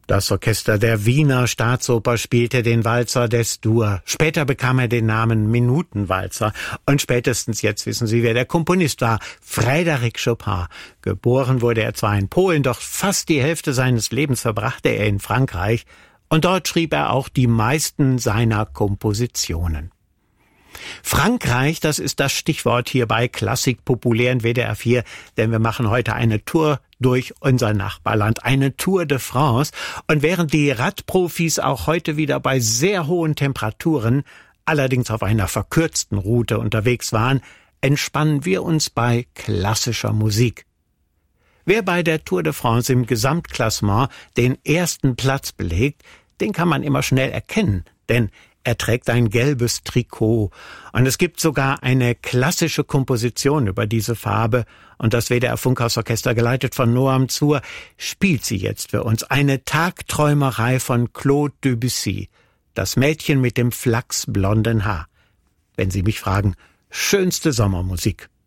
Das Orchester der Wiener Staatsoper spielte den Walzer des-Dur. Später bekam er den Namen Minutenwalzer. Und spätestens jetzt wissen Sie, wer der Komponist war. Frédéric Chopin. Geboren wurde er zwar in Polen, doch fast die Hälfte seines Lebens verbrachte er in Frankreich. Und dort schrieb er auch die meisten seiner Kompositionen. Frankreich, das ist das Stichwort hier bei Klassik populär in WDR 4, denn wir machen heute eine Tour durch unser Nachbarland, eine Tour de France. Und während die Radprofis auch heute wieder bei sehr hohen Temperaturen, allerdings auf einer verkürzten Route unterwegs waren, entspannen wir uns bei klassischer Musik. Wer bei der Tour de France im Gesamtklassement den ersten Platz belegt, den kann man immer schnell erkennen, denn er trägt ein gelbes Trikot und es gibt sogar eine klassische Komposition über diese Farbe und das WDR Funkhausorchester, geleitet von Noam Zur, spielt sie jetzt für uns. Eine Tagträumerei von Claude Debussy, das Mädchen mit dem flachsblonden Haar. Wenn Sie mich fragen, schönste Sommermusik.